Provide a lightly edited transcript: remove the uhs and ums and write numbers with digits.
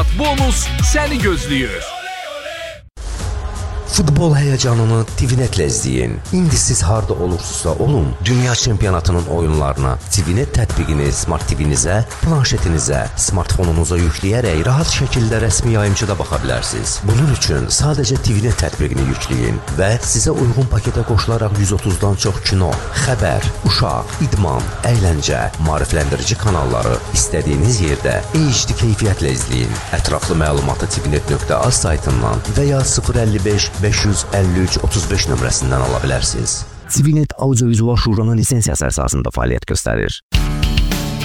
Bonus səni gözləyir. Futbol həyəcanını TVNet-lə izləyin. İndi siz harda olursunuzsa olun, dünya çempionatının oyunlarına TVNet tətbiqini Smart TV-nizə, planşetinizə, smartfonunuza yükləyərək rahat şəkildə rəsmi yayımçıda baxa bilərsiniz. Bunun üçün sadəcə TVNet tətbiqini yükləyin və sizə uyğun paketə qoşularaq 130-dan çox kino, xəbər, uşaq, idman, əyləncə, maarifləndirici kanalları istədiyiniz yerdə HD keyfiyyətlə izləyin. Ətraflı məlumatı tvnet.az saytından və ya 055 553 35 nömrəsindən ala bilərsiniz. TVNet Audio-Vizual Şuranın lisensiyası əsasında fəaliyyət göstərir.